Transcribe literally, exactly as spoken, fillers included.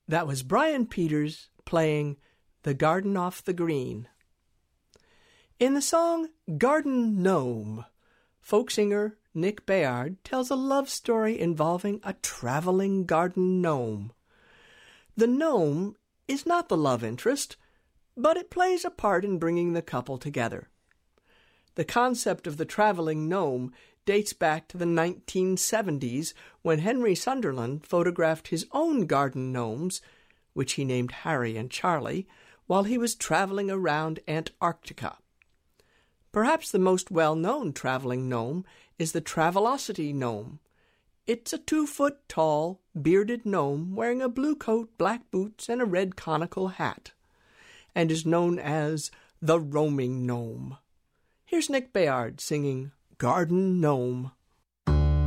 That was Brian Peters playing The Garden Off the Green. In the song Garden Gnome, folk singer Nick Bayard tells a love story involving a traveling garden gnome. The gnome is not the love interest, but it plays a part in bringing the couple together. The concept of the traveling gnome dates back to the nineteen seventies when Henry Sunderland photographed his own garden gnomes, which he named Harry and Charlie, while he was traveling around Antarctica. Perhaps the most well-known traveling gnome is the Travelocity gnome. It's a two-foot-tall, bearded gnome wearing a blue coat, black boots, and a red conical hat, and is known as the roaming gnome. Here's Nick Bayard singing Garden Gnome.